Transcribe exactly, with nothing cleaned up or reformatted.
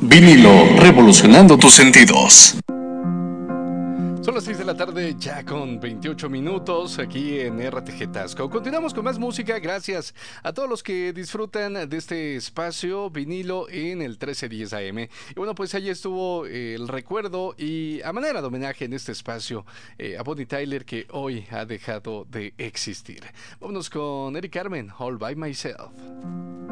Vinilo, revolucionando tus sentidos. Son las seis de la tarde, ya con veintiocho minutos, aquí en R T G Tasco. Continuamos con más música, gracias a todos los que disfrutan de este espacio vinilo en el trece diez A M. Y bueno, pues ahí estuvo eh, el recuerdo y a manera de homenaje en este espacio eh, a Bonnie Tyler, que hoy ha dejado de existir. Vámonos con Eric Carmen, All By Myself.